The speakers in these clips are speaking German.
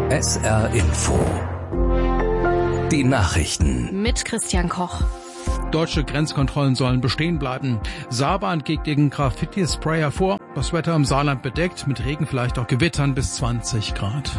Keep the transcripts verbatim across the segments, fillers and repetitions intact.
S R Info. Die Nachrichten. Mit Christian Koch. Deutsche Grenzkontrollen sollen bestehen bleiben. Saarbahn geht gegen Graffiti-Sprayer vor. Das Wetter im Saarland bedeckt, mit Regen vielleicht auch Gewittern bis zwanzig Grad.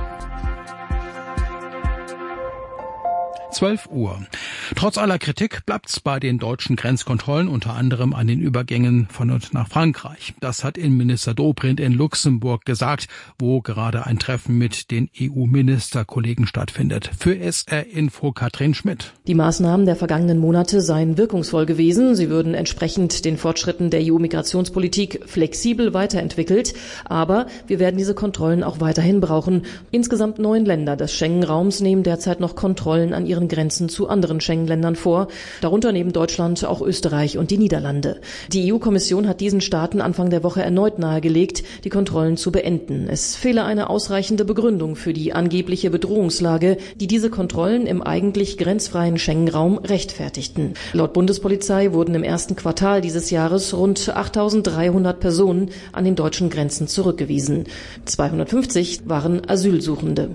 zwölf Uhr. Trotz aller Kritik bleibt's bei den deutschen Grenzkontrollen, unter anderem an den Übergängen von und nach Frankreich. Das hat Innenminister Dobrindt in Luxemburg gesagt, wo gerade ein Treffen mit den E U-Ministerkollegen stattfindet. Für S R Info Katrin Schmidt. Die Maßnahmen der vergangenen Monate seien wirkungsvoll gewesen. Sie würden entsprechend den Fortschritten der E U-Migrationspolitik flexibel weiterentwickelt. Aber wir werden diese Kontrollen auch weiterhin brauchen. Insgesamt neun Länder des Schengen-Raums nehmen derzeit noch Kontrollen an ihren Grenzen zu anderen Schengen-Ländern vor, darunter neben Deutschland auch Österreich und die Niederlande. Die E U-Kommission hat diesen Staaten Anfang der Woche erneut nahegelegt, die Kontrollen zu beenden. Es fehle eine ausreichende Begründung für die angebliche Bedrohungslage, die diese Kontrollen im eigentlich grenzfreien Schengen-Raum rechtfertigten. Laut Bundespolizei wurden im ersten Quartal dieses Jahres rund achttausenddreihundert Personen an den deutschen Grenzen zurückgewiesen. zweihundertfünfzig waren Asylsuchende.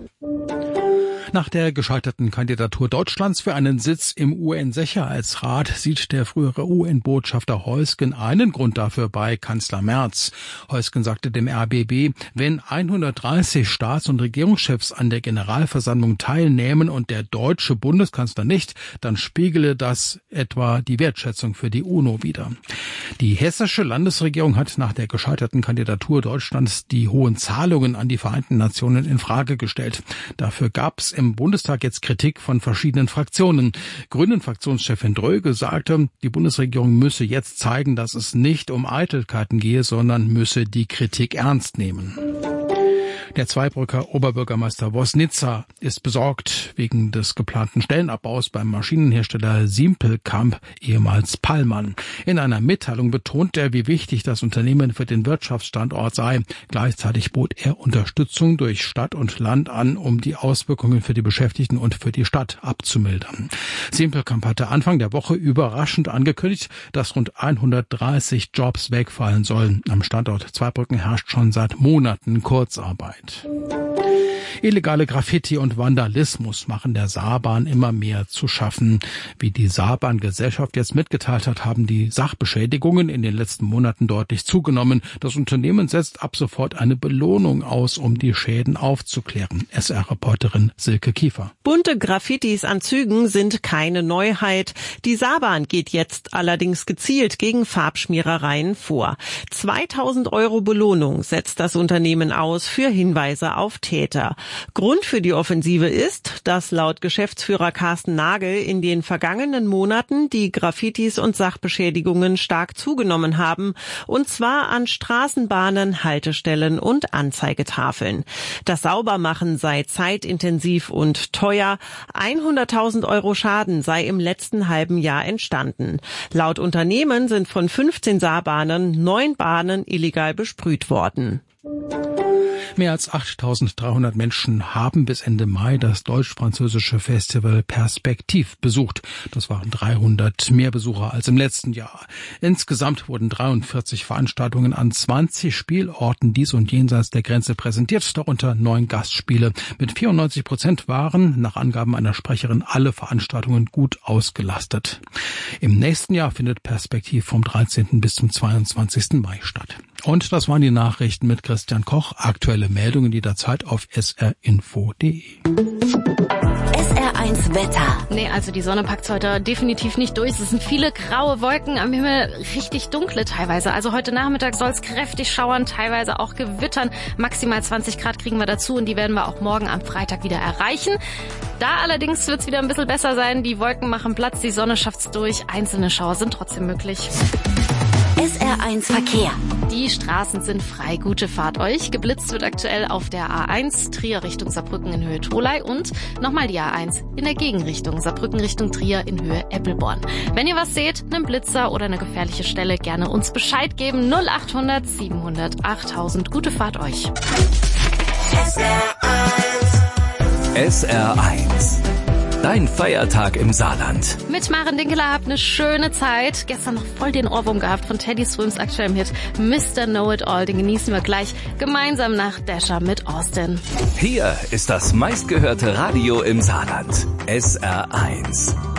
Nach der gescheiterten Kandidatur Deutschlands für einen Sitz im U N-Sicherheitsrat sieht der frühere U N-Botschafter Heusgen einen Grund dafür bei Kanzler Merz. Heusgen sagte dem R B B, wenn hundertdreißig Staats- und Regierungschefs an der Generalversammlung teilnehmen und der deutsche Bundeskanzler nicht, dann spiegele das etwa die Wertschätzung für die UNO wider. Die hessische Landesregierung hat nach der gescheiterten Kandidatur Deutschlands die hohen Zahlungen an die Vereinten Nationen in Frage gestellt. Dafür gab es im Bundestag jetzt Kritik von verschiedenen Fraktionen. Grünen-Fraktionschefin Dröge sagte, die Bundesregierung müsse jetzt zeigen, dass es nicht um Eitelkeiten gehe, sondern müsse die Kritik ernst nehmen. Der Zweibrücker Oberbürgermeister Wosnitzer ist besorgt wegen des geplanten Stellenabbaus beim Maschinenhersteller Simpelkamp, ehemals Pallmann. In einer Mitteilung betont er, wie wichtig das Unternehmen für den Wirtschaftsstandort sei. Gleichzeitig bot er Unterstützung durch Stadt und Land an, um die Auswirkungen für die Beschäftigten und für die Stadt abzumildern. Simpelkamp hatte Anfang der Woche überraschend angekündigt, dass rund hundertdreißig Jobs wegfallen sollen. Am Standort Zweibrücken herrscht schon seit Monaten Kurzarbeit. Illegale Graffiti und Vandalismus machen der Saarbahn immer mehr zu schaffen. Wie die Saarbahn-Gesellschaft jetzt mitgeteilt hat, haben die Sachbeschädigungen in den letzten Monaten deutlich zugenommen. Das Unternehmen setzt ab sofort eine Belohnung aus, um die Schäden aufzuklären. S R-Reporterin Silke Kiefer. Bunte Graffitis an Zügen sind keine Neuheit. Die Saarbahn geht jetzt allerdings gezielt gegen Farbschmierereien vor. zweitausend Euro Belohnung setzt das Unternehmen aus für Hinweise auf Täter. Grund für die Offensive ist, dass laut Geschäftsführer Carsten Nagel in den vergangenen Monaten die Graffitis und Sachbeschädigungen stark zugenommen haben, und zwar an Straßenbahnen, Haltestellen und Anzeigetafeln. Das Saubermachen sei zeitintensiv und teuer. hunderttausend Euro Schaden sei im letzten halben Jahr entstanden. Laut Unternehmen sind von fünfzehn Saarbahnen neun Bahnen illegal besprüht worden. Mehr als achttausenddreihundert Menschen haben bis Ende Mai das deutsch-französische Festival Perspektiv besucht. Das waren dreihundert mehr Besucher als im letzten Jahr. Insgesamt wurden dreiundvierzig Veranstaltungen an zwanzig Spielorten dies und jenseits der Grenze präsentiert, darunter neun Gastspiele. Mit vierundneunzig Prozent waren, nach Angaben einer Sprecherin, alle Veranstaltungen gut ausgelastet. Im nächsten Jahr findet Perspektiv vom dreizehnten bis zum zweiundzwanzigsten Mai statt. Und das waren die Nachrichten mit Christian Koch. Aktuelle Meldungen jederzeit auf s r info punkt d e. S R eins Wetter. Nee, also die Sonne packt's heute definitiv nicht durch. Es sind viele graue Wolken am Himmel, richtig dunkle teilweise. Also heute Nachmittag soll's kräftig schauern, teilweise auch gewittern. Maximal zwanzig Grad kriegen wir dazu und die werden wir auch morgen am Freitag wieder erreichen. Da allerdings wird's wieder ein bisschen besser sein. Die Wolken machen Platz, die Sonne schafft's durch. Einzelne Schauer sind trotzdem möglich. S R eins Verkehr. Die Straßen sind frei. Gute Fahrt euch. Geblitzt wird aktuell auf der A eins Trier Richtung Saarbrücken in Höhe Tholey und nochmal die A eins in der Gegenrichtung Saarbrücken Richtung Trier in Höhe Eppelborn. Wenn ihr was seht, einen Blitzer oder eine gefährliche Stelle, gerne uns Bescheid geben. null achthundert siebenhundert achttausend. Gute Fahrt euch. S R eins. S R eins. Dein Feiertag im Saarland. Mit Maren Dinkeler habt eine schöne Zeit. Gestern noch voll den Ohrwurm gehabt von Teddy Swims aktuellem Hit Mister Know-It-All. Den genießen wir gleich gemeinsam nach Dasher mit Austin. Hier ist das meistgehörte Radio im Saarland. S R eins.